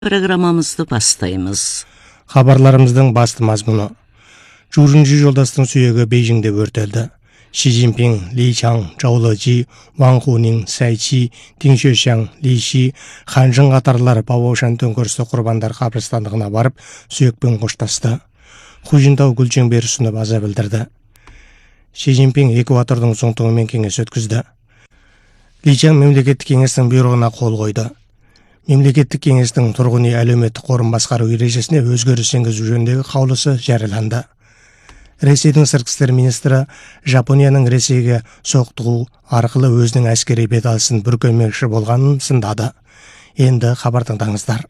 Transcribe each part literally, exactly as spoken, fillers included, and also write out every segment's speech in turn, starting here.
Программамызды бастаймыз. Хабарларымыздың басты мазмұны. Журунжи жолдастың сүйегі Бейжіңде өртелді. Ши Цзиньпин, Ли Чаң, Чжоу Лежи, Ван Хунин, Цай Чи, Дин Xuexiang, Ли Ши, Ханчжың қатарлары Баобаошан төңкерісі құрбандар қабірстандығына барып, сүйекпен қоштасты. Ху Жинтау гүл шеңбер ұсынып аза білдірді. Ши Цзиньпин Эквадордың зоңтоңымен кеңес өткізді. Ли Чаң мемлекеттік кеңестің бұйрығына қол қойды. Мемлекеттік кеңестің тұрғын үй әлеуметтік қорын басқару ережесіне өзгеріс енгізу жөніндегі қаулысы жарияланды. Ресейдің сыртқы істер министрі Жапонияның Ресейге соқтығу арқылы өзінің әскери беталысын бүркемекші болғанын сындады. Енді хабар тыңдаңыздар.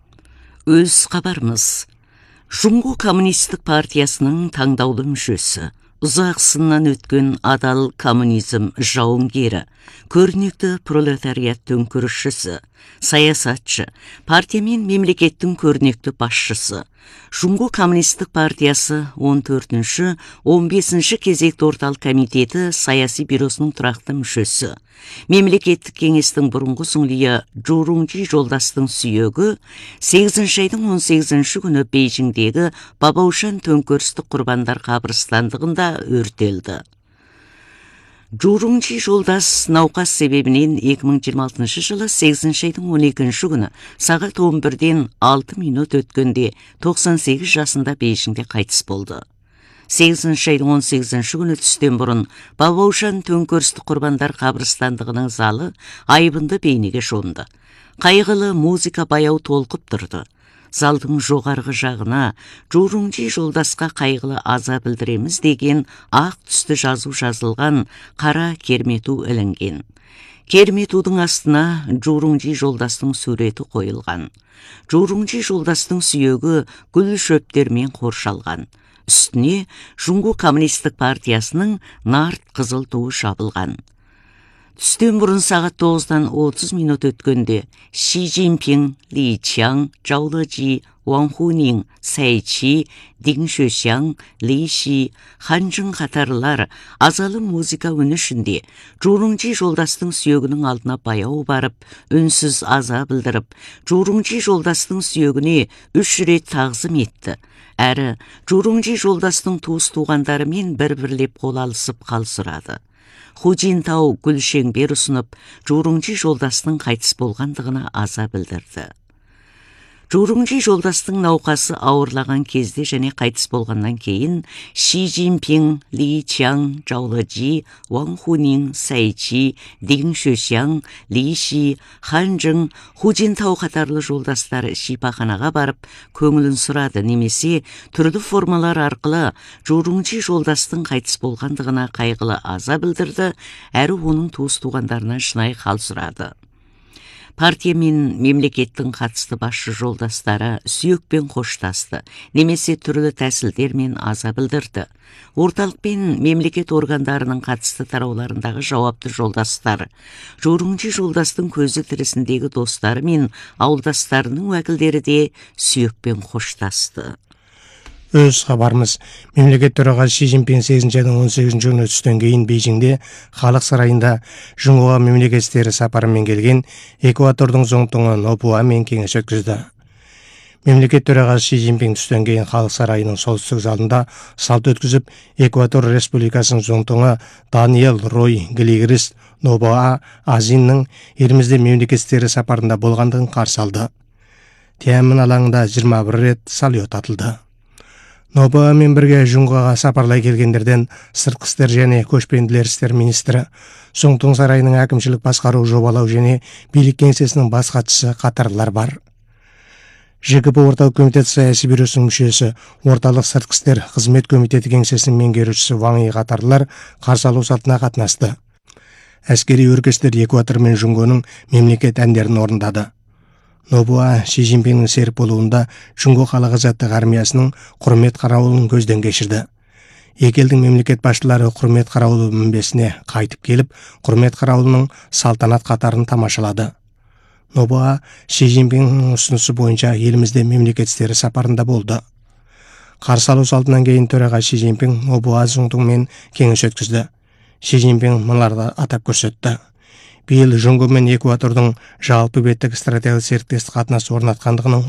Өз хабарымыз. Жуңғу коммунистік партиясының таңдаулы мүшесі, ұзақ сыннан өткен адал коммунизм жауынгері, көрнекті пролетариат төңкерісшісі, саясатшы, партия мен мемлекеттің көрнекті басшысы, Жуңғу коммунистік партиясы он төртінші он бесінші кезекті орталық комитеті саяси бюросының тұрақты мүшесі, мемлекеттік кеңестің бұрынғы сүңлие Журунжи жолдастың сүйегі сегізінші айдың он сегізінші күні Бейжіңдегі Баобаошан төңкерістік құрбандар қабірстандығында өртелді. Журунжи жолдас науқас себебінен екі мың жиырма алтыншы жылы сегізінші айдың он екінші күні сағат он бірден алты минут өткенде тоқсан сегіз жасында Бейжіңде қайтыс болды. сегізінші айдың он сегізінші күні түстен бұрын Баобаошан төңкерістік құрбандар қабірстандығының залы айбынды бейнеге шомды. Қайғылы музыка баяу толқып тұрды. Залдың жоғарғы жағына Журунжи жолдасқа қайғылы аза білдіреміз деген ақ түсті жазу жазылған қара кермету ілінген. Керметудың астына Журунжи жолдастың суреті қойылған. Журунжи жолдастың сүйегі гүл шөптермен қоршалған. Үстіне Жуңғу коммунистік партиясының нарт қызыл туы жабылған. Түстен бұрын сағат тоғыздан отыз минут өткенде Ши Цзиньпин, Ли Чаң, Чжоу Лежи, Ван Хунин, Цай Чи, Дин Xuexiang, Ли Ши, Ханчжың қатарлар азалы музыка үні ішінде Журунжи жолдастың сүйегінің алдына баяу барып, үнсіз аза білдіріп, Журунжи жолдастың сүйегіне үш рет тағзым етті. Әрі Журунжи жолдастың туыс туғандарымен бір-бірлеп қол алысып қал сұрады. Ху Жинтау гүл шеңбер ұсынып, Журунжи жолдастың қайтыс болғандығына аза білдірді. Журунжи жолдастың науқасы ауырлаған кезде және қайтыс болғаннан кейін Ши Цзиньпин, Ли Чаң, Чжоу Лежи, Ван Хунин, Цай Чи, Дин Xuexiang, Ли Ши, Ханчжың, Ху Жинтау қатарлы жолдастары шипаханаға барып, көңілін сұрады, немесе түрлі формалар арқылы Журунжи жолдастың қайтыс болғандығына қайғылы аза білдірді, әрі оның туыс туғандарына шынайы хал сұрады. Партия мен мемлекеттің қатысты басшы жолдастары сүйекпен қоштасты, немесе түрлі тәсілдермен аза білдірді. Орталық пен мемлекет органдарының қатысты тарауларындағы жауапты жолдастар, Журунжи жолдастың көзі тірісіндегі достары мен ауылдастарының уәкілдері де сүйекпен қоштасты. Өз хабарымыз. Мемлекет төрағасы Ши Цзиньпин сегізінші айдың он сегізінші күні түстен кейін Бейжіңде халық сарайында Жуңғуға мемлекет істері сапарымен келген Эквадордың зоңтоңы Нобуа мен кеңес өткізді. Мемлекет төрағасы Ши Цзиньпин түстен кейін халық сарайының солтүстік залында салт өткізіп, Эквадор Республикасының зоңтоңы Даниэл Рой Глигрис Нобуа Азиннің елімізде мемлекет істері сапарында болғандығын қарсы алды. Тианьанмен алаңында жиырма бір рет салют атылды. Нобуамен бірге Жуңғуға сапарлай келгендерден сыртқы істер және көшпенділер істер министрі, Зоңтоң сарайының әкімшілік басқару жобалау және билік кеңсесінің бас хатшысы қатарлар бар. ЖКП орталық комитет саяси бюросының мүшесі, орталық сыртқы істер қызмет комитеті кеңсесінің меңгерушісі Ван И қатарлар қарсы алу салтына қатынасты. Әскери өркештер Эквадор мен Жуңғуның мемлекет әндерін орындады. Нобуа Ши Цзиньпиннің серік болуында Жуңғу халық азаттық армиясының құрмет қарауылын көзден кешірді. Екі елдің мемлекет басшылары құрмет қарауылы мінбесіне қайтып келіп, құрмет қарауылының салтанат қатарын тамашалады. Нобуа Ши Цзиньпиннің ұсынысы бойынша елімізде мемлекет істері сапарында болды. Қарсы алу салтынан кейін төраға Ши Цзиньпин Нобуа зоңтоңмен кеңес өткізді. Ши Цзиньпин мыналарды атап көрсетті. быйыл Жөнгө менен Эквадордун жалпы беттик стратегиялык сериктестик катнаш орнаткандыгынын